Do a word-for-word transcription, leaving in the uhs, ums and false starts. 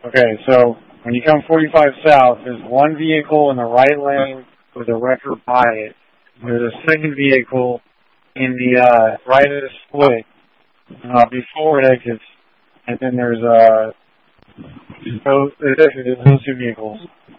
Okay, so when you come forty-five south, there's one vehicle in the right lane with a wrecker by it. There's a second vehicle in the uh, right of the split uh, before it exits, and then there's uh, those, there's actually those two vehicles.